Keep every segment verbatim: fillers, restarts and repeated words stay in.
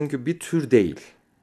Çünkü bir tür değil.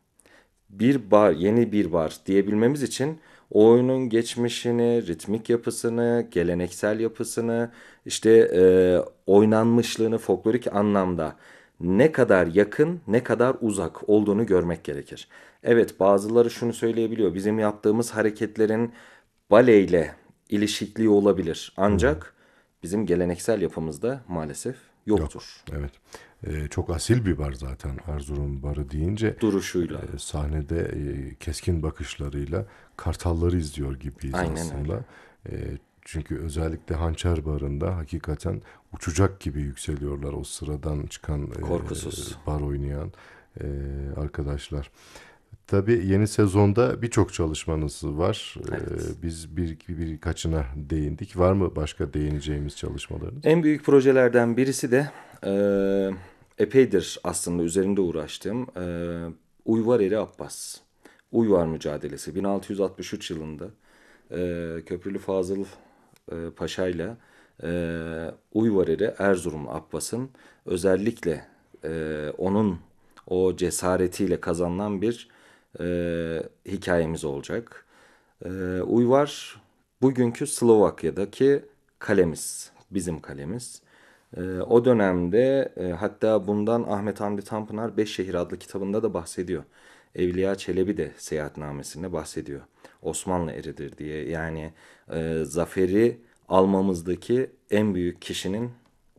Bir bar, yeni bir bar diyebilmemiz için o oyunun geçmişini, ritmik yapısını, geleneksel yapısını, işte e, oynanmışlığını folklorik anlamda ne kadar yakın, ne kadar uzak olduğunu görmek gerekir. Evet, bazıları şunu söyleyebiliyor. Bizim yaptığımız hareketlerin baleyle ilişikliği olabilir. Hı hı. Ancak bizim geleneksel yapımızda maalesef Yok, yoktur. evet. Ee, çok asil bir bar zaten Erzurum barı deyince Duruşuyla. e, sahnede e, keskin bakışlarıyla kartalları izliyor gibiyiz Aynen öyle. aslında. E, çünkü özellikle Hançer barında hakikaten uçacak gibi yükseliyorlar o sıradan çıkan e, Korkusuz. bar oynayan e, arkadaşlar. Tabii yeni sezonda birçok çalışmanız var. Evet. Ee, biz bir, birkaçına değindik. Var mı başka değineceğimiz çalışmalarınız? En büyük projelerden birisi de eee, epeydir aslında üzerinde uğraştığım eee Uyvar Abbas. Uyvar mücadelesi bin altı yüz altmış üç yılında eee, Köprülü Fazıl eee, Paşa ile eee Uyvar Erzurum Abbas'ın özellikle eee, onun o cesaretiyle kazanılan bir eee, hikayemiz olacak. Eee Uyvar bugünkü Slovakya'daki kalemiz, bizim kalemiz. Ee, o dönemde e, hatta bundan Ahmet Hamdi Tanpınar Beş Şehir adlı kitabında da bahsediyor. Evliya Çelebi de seyahatnamesinde bahsediyor. Osmanlı eridir diye. Yani e, zaferi almamızdaki en büyük kişinin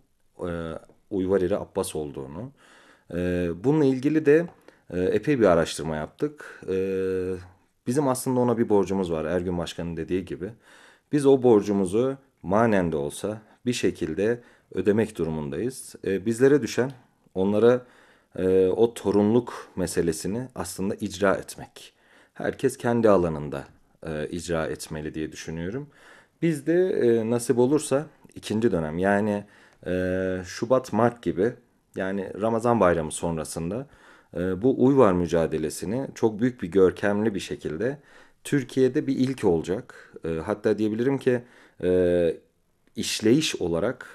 e, Uyvar Eri Abbas olduğunu. E, bununla ilgili de e, epey bir araştırma yaptık. E, bizim aslında ona bir borcumuz var Ergün Başkan'ın dediği gibi. Biz o borcumuzu manen de olsa bir şekilde ödemek durumundayız. E, bizlere düşen onlara e, o torunluk meselesini aslında icra etmek. Herkes kendi alanında e, icra etmeli diye düşünüyorum. Biz de e, nasip olursa ikinci dönem yani e, Şubat-Mart gibi yani Ramazan bayramı sonrasında e, bu Uyvar mücadelesini çok büyük bir görkemli bir şekilde Türkiye'de bir ilk olacak. E, hatta diyebilirim ki e, işleyiş olarak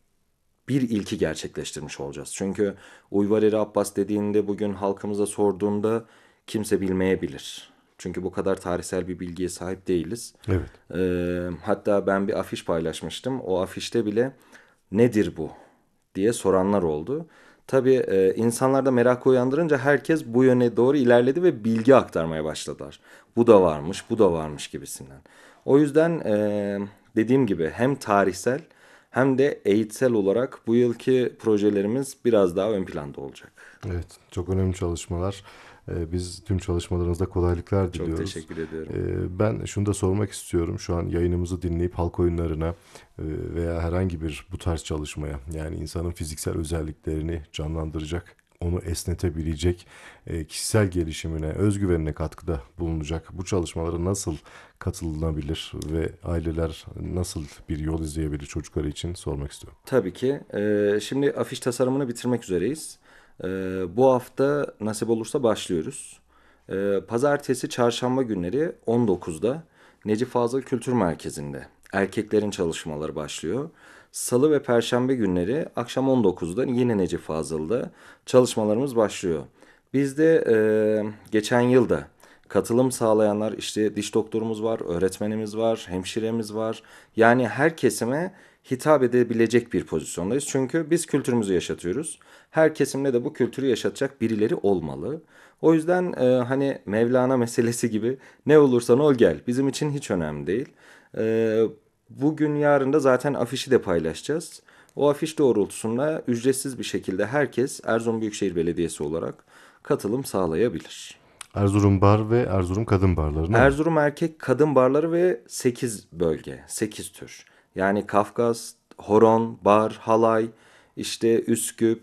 bir ilki gerçekleştirmiş olacağız. Çünkü Uyvar Eri Abbas dediğinde bugün halkımıza sorduğunda kimse bilmeyebilir. Çünkü bu kadar tarihsel bir bilgiye sahip değiliz. Evet. Ee, hatta ben bir afiş paylaşmıştım. O afişte bile nedir bu diye soranlar oldu. Tabii e, insanlarda merak uyandırınca herkes bu yöne doğru ilerledi ve bilgi aktarmaya başladılar. Bu da varmış, bu da varmış gibisinden. O yüzden e, dediğim gibi hem tarihsel hem de eğitsel olarak bu yılki projelerimiz biraz daha ön planda olacak. Evet, çok önemli çalışmalar. Ee, Biz tüm çalışmalarınızda kolaylıklar Çok diliyoruz. teşekkür ediyorum. Ee, Ben şunu da sormak istiyorum. Şu an yayınımızı dinleyip halk oyunlarına e, veya herhangi bir bu tarz çalışmaya, yani insanın fiziksel özelliklerini canlandıracak, onu esnetebilecek, e, kişisel gelişimine, özgüvenine katkıda bulunacak bu çalışmalara nasıl katılınabilir ve aileler nasıl bir yol izleyebilir çocukları için sormak istiyorum. Tabii ki. Ee, şimdi afiş tasarımını bitirmek üzereyiz. Ee, bu hafta nasip olursa başlıyoruz. Ee, Pazartesi, çarşamba günleri on dokuzda Necip Fazıl Kültür Merkezi'nde erkeklerin çalışmaları başlıyor. Salı ve Perşembe günleri akşam on dokuzda yine Necip Fazıl'da çalışmalarımız başlıyor. Bizde e, geçen yılda katılım sağlayanlar işte diş doktorumuz var, öğretmenimiz var, hemşiremiz var. Yani her kesime hitap edebilecek bir pozisyondayız. Çünkü biz kültürümüzü yaşatıyoruz. Her kesimde de bu kültürü yaşatacak birileri olmalı. O yüzden e, hani Mevlana meselesi gibi ne olursan ol gel. Bizim için hiç önemli değil. E, bugün yarın da zaten afişi de paylaşacağız. O afiş doğrultusunda ücretsiz bir şekilde herkes Erzurum Büyükşehir Belediyesi olarak katılım sağlayabilir. Erzurum Bar ve Erzurum Kadın Barları'na mı? Erzurum erkek kadın barları ve sekiz bölge, sekiz tür. Yani Kafkas, Horon, Bar, Halay, işte Üsküp,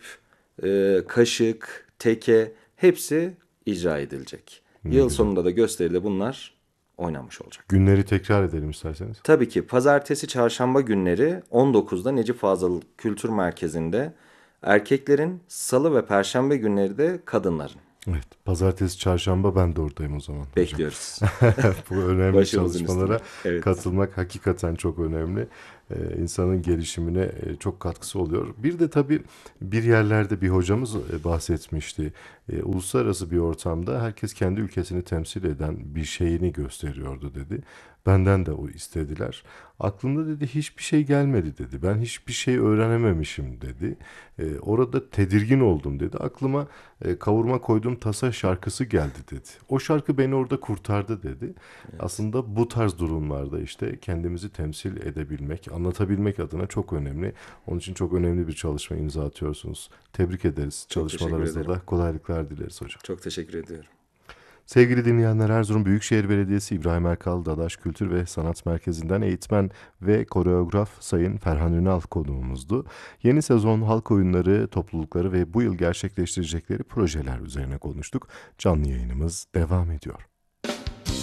e, Kaşık, Teke hepsi icra edilecek. Ne Yıl güzel. sonunda da gösteride bunlar oynanmış olacak. Günleri tekrar edelim isterseniz. Tabii ki pazartesi çarşamba günleri on dokuzda Necip Fazıl Kültür Merkezi'nde erkeklerin, salı ve perşembe günleri de kadınların. Evet, pazartesi, çarşamba ben de oradayım o zaman hocam. Bekliyoruz. Bu önemli Başımızın üstünde. çalışmalara Evet. katılmak hakikaten çok önemli. e, insanın gelişimine e, çok katkısı oluyor. Bir de tabii bir yerlerde bir hocamız e, bahsetmişti. E, uluslararası bir ortamda herkes kendi ülkesini temsil eden bir şeyini gösteriyordu dedi. Benden de o istediler. Aklımda dedi hiçbir şey gelmedi dedi. Ben hiçbir şey öğrenememişim dedi. E, orada tedirgin oldum dedi. Aklıma e, kavurma koyduğum tasa şarkısı geldi dedi. O şarkı beni orada kurtardı dedi. Evet. Aslında bu tarz durumlarda işte kendimizi temsil edebilmek, anlatabilmek adına çok önemli. Onun için çok önemli bir çalışma imza atıyorsunuz. Tebrik ederiz. Çok teşekkür Çalışmalarınızda ederim. da kolaylıklar dileriz hocam. Çok teşekkür ediyorum. Sevgili dinleyenler, Erzurum Büyükşehir Belediyesi İbrahim Erkal Dadaş Kültür ve Sanat Merkezi'nden eğitmen ve koreograf Sayın Ferhan Ünal konuğumuzdu. Yeni sezon halk oyunları, toplulukları ve bu yıl gerçekleştirecekleri projeler üzerine konuştuk. Canlı yayınımız devam ediyor.